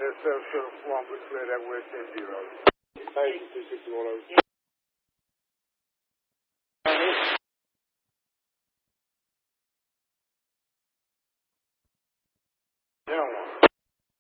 771, we clear that West End 0. Thank you, 261 over.